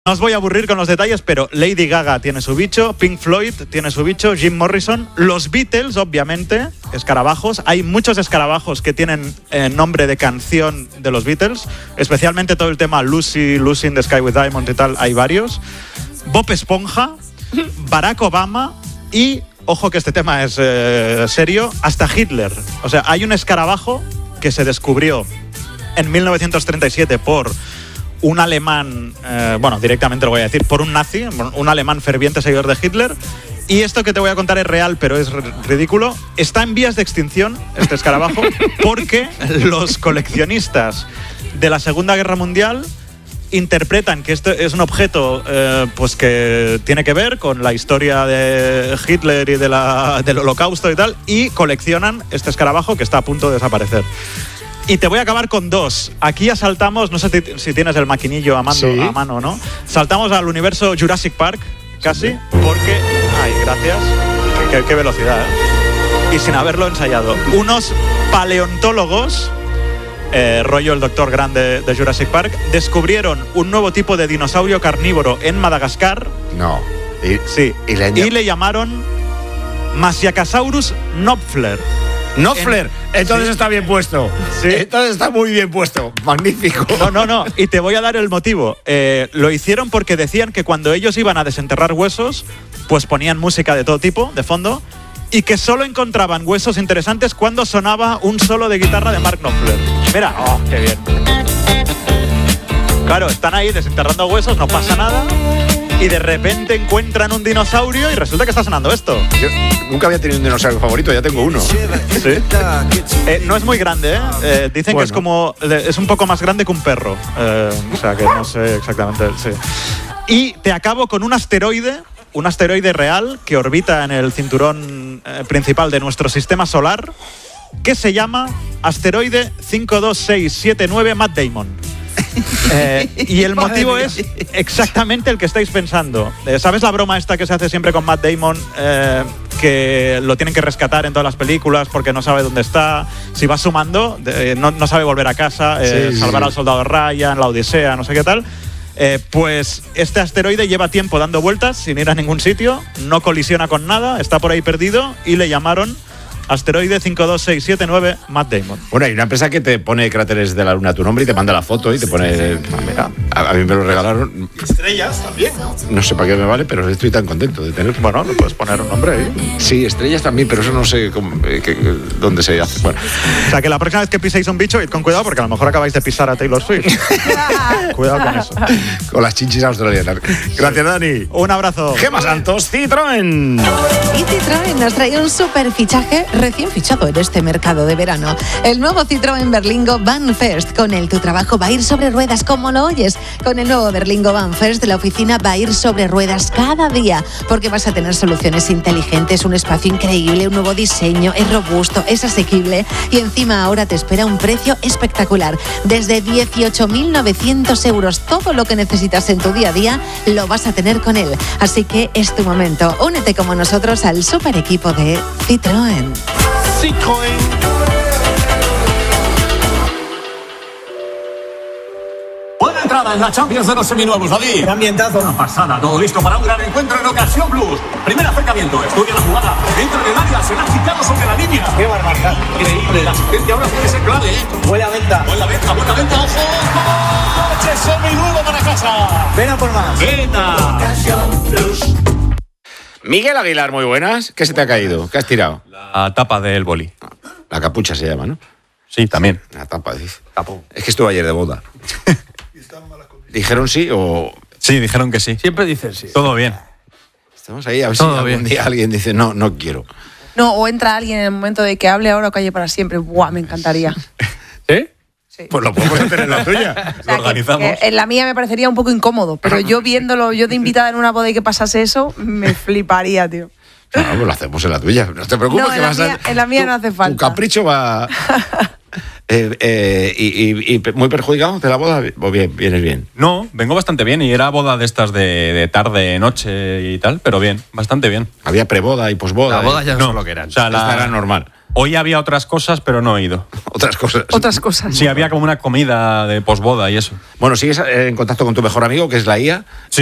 No os voy a aburrir con los detalles, pero Lady Gaga tiene su bicho, Pink Floyd tiene su bicho, Jim Morrison, los Beatles, obviamente, escarabajos. Hay muchos escarabajos que tienen nombre de canción de los Beatles, especialmente todo el tema Lucy in the Sky with Diamonds y tal, hay varios. Bob Esponja, Barack Obama y, ojo que este tema es serio, hasta Hitler. O sea, hay un escarabajo que se descubrió en 1937 por un alemán, directamente lo voy a decir, por un nazi, un alemán ferviente seguidor de Hitler. Y esto que te voy a contar es real, pero es ridículo. Está en vías de extinción este escarabajo porque los coleccionistas de la Segunda Guerra Mundial interpretan que esto es un objeto pues que tiene que ver con la historia de Hitler y del Holocausto y tal, y coleccionan este escarabajo que está a punto de desaparecer. Y te voy a acabar con dos. Aquí ya saltamos, no sé si tienes el maquinillo a mano, ¿no? Saltamos al universo Jurassic Park, casi, sí. Porque... ¡Ay, gracias! ¡Qué velocidad, ¿eh? Y sin haberlo ensayado. Unos paleontólogos, rollo el Doctor Grande de Jurassic Park, descubrieron un nuevo tipo de dinosaurio carnívoro en Madagascar. No. Sí. Y le llamaron Masiacasaurus knopfler. Knopfler, entonces sí. Está bien puesto. Sí. Entonces está muy bien puesto. Magnífico. No. Y te voy a dar el motivo. Lo hicieron porque decían que cuando ellos iban a desenterrar huesos, pues ponían música de todo tipo, de fondo, y que solo encontraban huesos interesantes cuando sonaba un solo de guitarra de Mark Knopfler. Mira, qué bien. Claro, están ahí desenterrando huesos, no pasa nada. Y de repente encuentran un dinosaurio y resulta que está sonando esto. Yo nunca había tenido un dinosaurio favorito, ya tengo uno. ¿Sí? No es muy grande, ¿eh? Dicen que es un poco más grande que un perro. O sea, que no sé exactamente. Sí. Y te acabo con un asteroide real que orbita en el cinturón principal de nuestro sistema solar, que se llama asteroide 52679 Matt Damon. Y el motivo es exactamente el que estáis pensando. ¿Sabes la broma esta que se hace siempre con Matt Damon? Que lo tienen que rescatar en todas las películas porque no sabe dónde está. Si va sumando, no sabe volver a casa, salvar al soldado Ryan, la Odisea, no sé qué tal. Pues este asteroide lleva tiempo dando vueltas sin ir a ningún sitio, no colisiona con nada, está por ahí perdido y le llamaron asteroide 52679 Matt Damon. Bueno, hay una empresa que te pone cráteres de la Luna a tu nombre y te manda la foto y te pone... A mí me lo regalaron. Estrellas también. No sé para qué me vale, pero estoy tan contento de tener... Bueno, le puedes poner un nombre ahí. Sí, estrellas también, pero eso no sé dónde se hace. Bueno. O sea, que la próxima vez que piséis un bicho, id con cuidado porque a lo mejor acabáis de pisar a Taylor Swift. Cuidado con eso. Con las chinchis australianas. Gracias, Dani. Un abrazo. Gemma Santos, Citroën. Y Citroën nos trae un super fichaje recién fichado en este mercado de verano. El nuevo Citroën Berlingo Van First. Con él tu trabajo va a ir sobre ruedas, como lo oyes. Con el nuevo Berlingo Van First, la oficina va a ir sobre ruedas cada día, porque vas a tener soluciones inteligentes, un espacio increíble, un nuevo diseño, es robusto, es asequible y encima ahora te espera un precio espectacular. Desde 18.900 euros, todo lo que necesitas en tu día a día lo vas a tener con él. Así que es tu momento. Únete como nosotros al super equipo de Citroën. Buena entrada en la Champions de los seminuevos, David. ¡Qué ambientazo! Una pasada, todo listo para un gran encuentro en Ocasión Plus. Primer acercamiento, estudia la jugada. Entra en el área, será quitado sobre la línea. ¡Qué barbaridad! Increíble, la asistencia ahora puede ser clave, ¿eh? Buena venta, ojo. ¡Coche seminuevo para casa! ven a por más. ¡Venga! Ocasión Plus. Miguel Aguilar, muy buenas. ¿Qué se te ha caído? ¿Qué has tirado? La tapa del boli. La capucha se llama, ¿no? Sí, también. La tapa, dice. Es que estuve ayer de boda. ¿Dijeron sí o...? Sí, dijeron que sí. Siempre dicen sí. Todo bien. Estamos ahí a ver si algún día alguien dice no quiero. No, o entra alguien en el momento de que hable ahora o calle para siempre. ¡Buah, me encantaría! ¿Sí? Sí. Pues lo podemos hacer en la tuya. O sea, lo organizamos. que en la mía me parecería un poco incómodo, pero yo viéndolo, yo de invitada en una boda y que pasase eso, me fliparía, tío. No, pues lo hacemos en la tuya. No te preocupes. No, que en la mía no hace falta. Tu capricho va... y muy perjudicado de la boda, o bien, vienes bien. No, vengo bastante bien y era boda de estas de tarde, noche y tal, pero bien, bastante bien. Había preboda y posboda. La boda ya no No, sé lo que eran. o sea, Esta era normal. Hoy había otras cosas, pero no he ido. Otras cosas. Otras cosas. Sí, había como una comida de posboda y eso. Bueno, ¿sigues en contacto con tu mejor amigo, que es la IA? Sí.